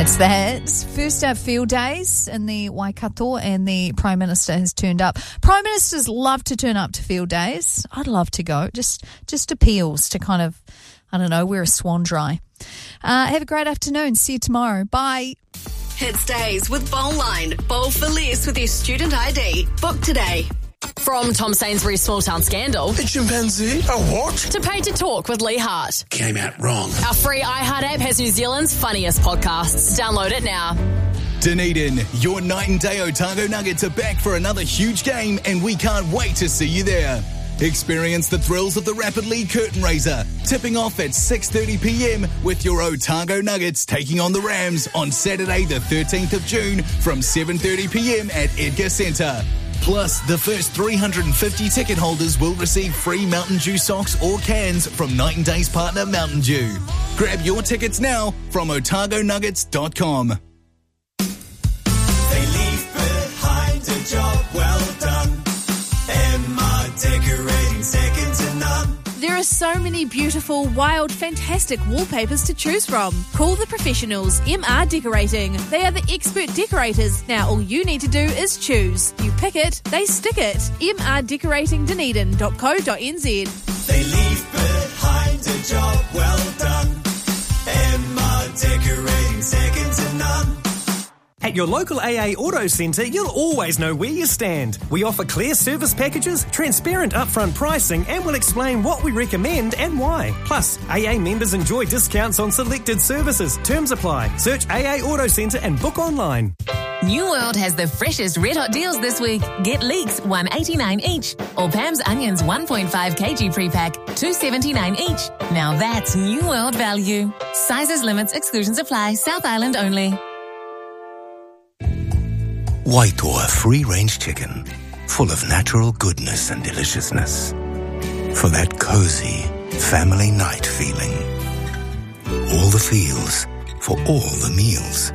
It's the hits. First up, field days in the Waikato, and the Prime Minister has turned up. Prime Ministers love to turn up to field days. I'd love to go. Just appeals to kind of, I don't know, wear a swan dry. Have a great afternoon. See you tomorrow. Bye. Hits days with Bowline. Bowl for less with your student ID. Book today. From Tom Sainsbury's Small Town Scandal. A chimpanzee? A what? To Pay to Talk with Lee Hart. Came out wrong. Our free iHeart app has New Zealand's funniest podcasts. Download it now. Dunedin, your night and day Otago Nuggets are back for another huge game, and we can't wait to see you there. Experience the thrills of the Rapid League curtain raiser, tipping off at 6:30 p.m. with your Otago Nuggets taking on the Rams on Saturday the 13th of June from 7:30 p.m. at Edgar Centre. Plus, the first 350 ticket holders will receive free Mountain Dew socks or cans from Night and Day's partner Mountain Dew. Grab your tickets now from otagonuggets.com. They leave behind a job well done. MR Decorating, second to none. There are so many beautiful, wild, fantastic wallpapers to choose from. Call the professionals, MR Decorating. They are the expert decorators. Now all you need to do is choose. You pick it, they stick it. mrdecoratingdunedin.co.nz. They leave behind a job well done. MR Decorating, second to none. At your local AA Auto Centre, you'll always know where you stand. We offer clear service packages, transparent upfront pricing, and we'll explain what we recommend and why. Plus, AA members enjoy discounts on selected services. Terms apply. Search AA Auto Centre and book online. New World has the freshest red hot deals this week. Get leeks $1.89 each, or Pam's onions 1.5 kg pre-pack $2.79 each. Now that's New World value. Sizes, limits, exclusions apply. South Island only. Waitoa free-range chicken, full of natural goodness and deliciousness. For that cozy family night feeling. All the feels for all the meals.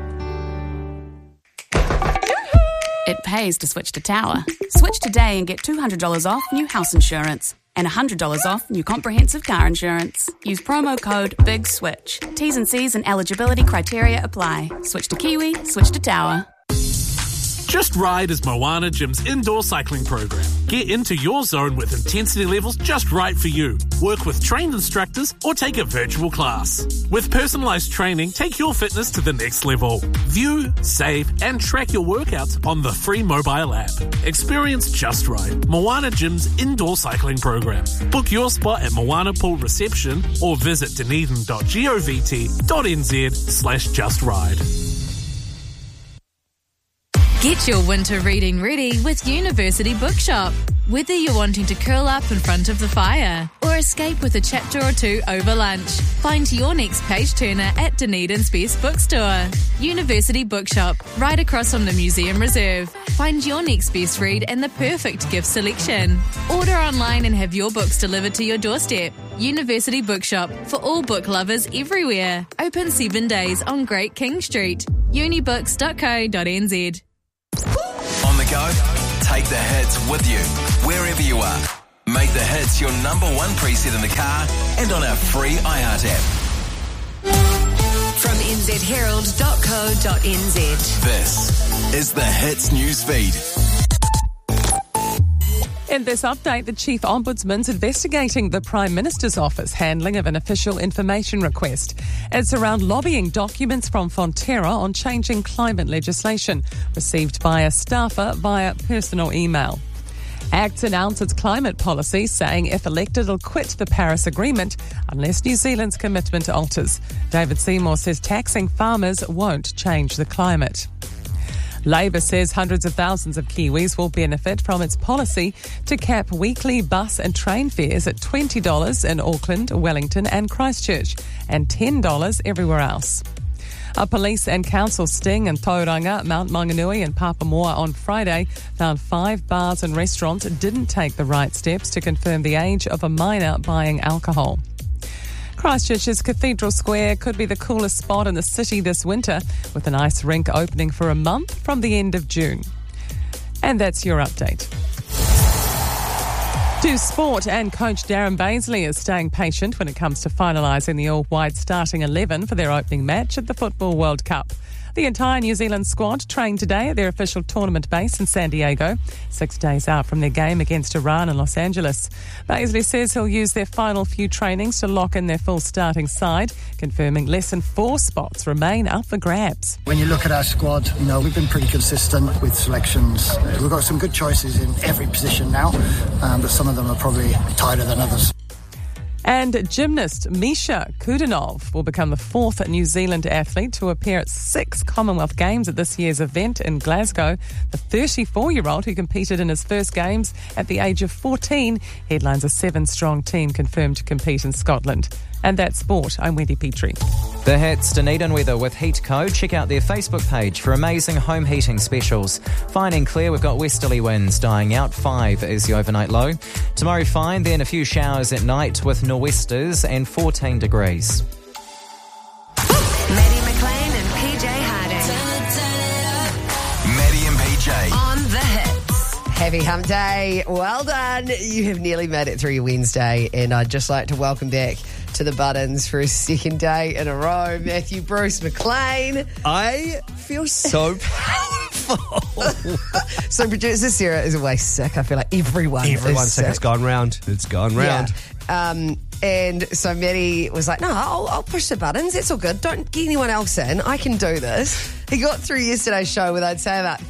It pays to switch to Tower. Switch today and get $200 off new house insurance and $100 off new comprehensive car insurance. Use promo code BIGSWITCH. T's and C's and eligibility criteria apply. Switch to Kiwi, switch to Tower. Just Ride is Moana Gym's indoor cycling program. Get into your zone with intensity levels just right for you. Work with trained instructors or take a virtual class. With personalised training, take your fitness to the next level. View, save and track your workouts on the free mobile app. Experience Just Ride, Moana Gym's indoor cycling program. Book your spot at Moana Pool Reception or visit dunedin.govt.nz/justride. Get your winter reading ready with University Bookshop. Whether you're wanting to curl up in front of the fire or escape with a chapter or two over lunch, find your next page turner at Dunedin's best bookstore. University Bookshop, right across from the Museum Reserve. Find your next best read and the perfect gift selection. Order online and have your books delivered to your doorstep. University Bookshop, for all book lovers everywhere. Open 7 days on Great King Street. unibooks.co.nz. On the go, take the hits with you, wherever you are. Make the hits your number one preset in the car and on our free iHeart app. From nzherald.co.nz. This is the Hits News Feed. In this update, the Chief Ombudsman's investigating the Prime Minister's office handling of an official information request. It's around lobbying documents from Fonterra on changing climate legislation, received by a staffer via personal email. ACT announced its climate policy, saying if elected, it'll quit the Paris Agreement unless New Zealand's commitment alters. David Seymour says taxing farmers won't change the climate. Labour says hundreds of thousands of Kiwis will benefit from its policy to cap weekly bus and train fares at $20 in Auckland, Wellington and Christchurch and $10 everywhere else. A police and council sting in Tauranga, Mount Maunganui and Papamoa on Friday found 5 bars and restaurants didn't take the right steps to confirm the age of a minor buying alcohol. Christchurch's Cathedral Square could be the coolest spot in the city this winter, with an ice rink opening for a month from the end of June. And that's your update. To sport, and coach Darren Baisley is staying patient when it comes to finalising the all-white starting 11 for their opening match at the Football World Cup. The entire New Zealand squad trained today at their official tournament base in San Diego, 6 days out from their game against Iran in Los Angeles. Baisley says he'll use their final few trainings to lock in their full starting side, confirming less than 4 spots remain up for grabs. When you look at our squad, we've been pretty consistent with selections. We've got some good choices in every position now, but some of them are probably tighter than others. And gymnast Misha Kudanov will become the 4th New Zealand athlete to appear at 6 Commonwealth Games at this year's event in Glasgow. The 34-year-old who competed in his first Games at the age of 14 headlines a 7-strong team confirmed to compete in Scotland. And that's sport. I'm Wendy Petrie. The Hits, Dunedin weather with Heat Co. Check out their Facebook page for amazing home heating specials. Fine and clear, we've got westerly winds dying out. 5 is the overnight low. Tomorrow fine, then a few showers at night with nor'westers and 14 degrees. Maddie McLean and PJ Harding. Maddie and PJ. On the Hits. Happy hump day. Well done. You have nearly made it through your Wednesday, and I'd just like to welcome back to the Buttons for a second day in a row, Matthew Bruce McLean. I feel so powerful. So producer Sarah is away sick. I feel like everyone's sick. It's gone round. It's gone round. Yeah. And so Maddie was like, no, I'll push the buttons. It's all good. Don't get anyone else in. I can do this. He got through yesterday's show with, I'd say, about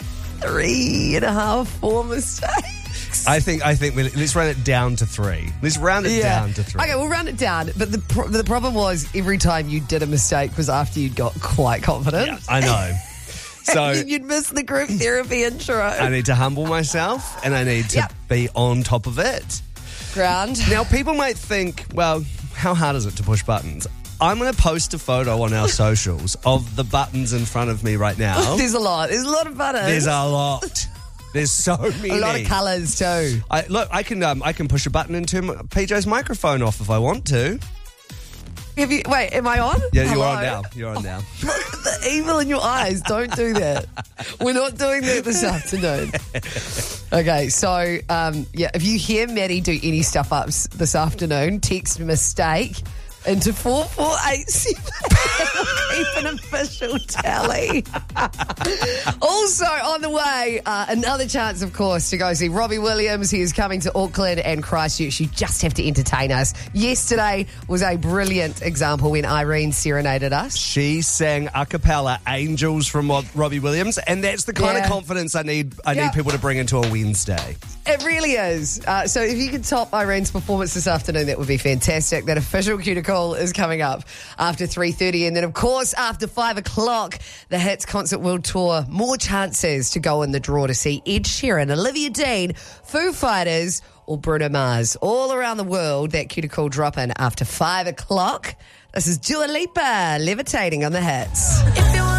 3.5, 4 mistakes. I think let's run it down to 3. Let's round it down to 3. Okay, we'll round it down. But the problem was every time you did a mistake was after you'd got quite confident. Yeah, I know. So you'd miss the group therapy intro. I need to humble myself and I need to be on top of it. Ground. Now, people might think, well, how hard is it to push buttons? I'm going to post a photo on our socials of the buttons in front of me right now. There's a lot. There's a lot of buttons. There's a lot. There's so many. A lot of colours too. I can push a button and turn PJ's microphone off if I want to. Wait, am I on? Yeah, Hello? You're on now. Look at the evil in your eyes. Don't do that. We're not doing that this afternoon. Okay, so, if you hear Maddie do any stuff ups this afternoon, text mistake into 4487. Keep an official tally. Also on the way, another chance, of course, to go see Robbie Williams. He is coming to Auckland and Christchurch. You just have to entertain us. Yesterday was a brilliant example when Irene serenaded us. She sang a cappella Angels from Robbie Williams, and that's the kind of confidence I need people to bring into a Wednesday. It really is. So if you could top Irene's performance this afternoon, that would be fantastic. That official cuticle is coming up after 3:30. And then, of course, after 5 o'clock, the Hits Concert World Tour. More chances to go in the draw to see Ed Sheeran, Olivia Dean, Foo Fighters or Bruno Mars. All around the world, that cuticle dropping after 5 o'clock. This is Dua Lipa, Levitating on the Hits.